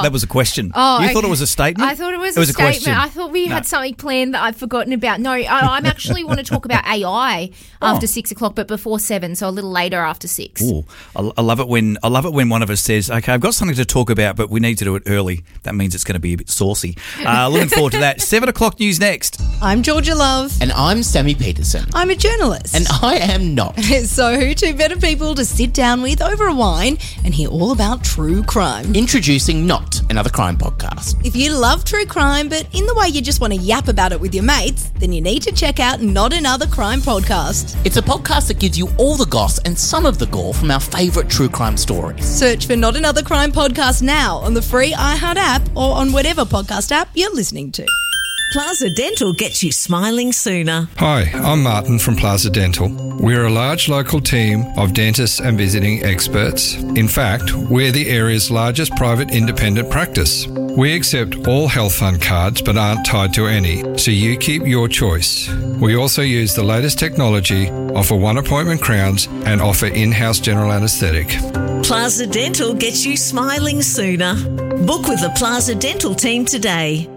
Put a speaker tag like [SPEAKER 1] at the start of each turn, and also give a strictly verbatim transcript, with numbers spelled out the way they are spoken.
[SPEAKER 1] that was a question.
[SPEAKER 2] Oh,
[SPEAKER 1] you
[SPEAKER 2] okay.
[SPEAKER 1] thought it was a statement?
[SPEAKER 2] I thought it was
[SPEAKER 1] it
[SPEAKER 2] a
[SPEAKER 1] was
[SPEAKER 2] statement.
[SPEAKER 1] a question.
[SPEAKER 2] I thought we
[SPEAKER 1] No.
[SPEAKER 2] had something planned that I'd forgotten about. No, I, I'm actually want to talk about A I after six o'clock, but before seven, so a little later after six.
[SPEAKER 1] Ooh, I, I love it when I love it when one of us says, "Okay, I've got something to talk about, but we need to do it early." That means it's going to be a bit saucy. Uh, looking forward to that. Seven o'clock news next.
[SPEAKER 3] I'm Georgia Love.
[SPEAKER 4] And I'm Sammy Peterson.
[SPEAKER 3] I'm a journalist.
[SPEAKER 4] And I am not.
[SPEAKER 3] So who two better people to sit down with over a wine and hear all about true crime?
[SPEAKER 4] Introducing Not, another crime podcast.
[SPEAKER 3] If you love true crime, but in the way you just want to yap about it with your mates, then you need to check out Not Another Crime Podcast.
[SPEAKER 4] It's a podcast that gives you all the goss and some of the gore from our favourite true crime stories.
[SPEAKER 3] Search for Not Another Crime Podcast now on the free iHeart app or on whatever podcast app you're listening to.
[SPEAKER 5] Plaza Dental gets you smiling sooner.
[SPEAKER 6] Hi, I'm Martin from Plaza Dental. We're a large local team of dentists and visiting experts. In fact, we're the area's largest private independent practice. We accept all health fund cards but aren't tied to any, so you keep your choice. We also use the latest technology, offer one-appointment crowns, and offer in-house general anaesthetic.
[SPEAKER 5] Plaza Dental gets you smiling sooner. Book with the Plaza Dental team today.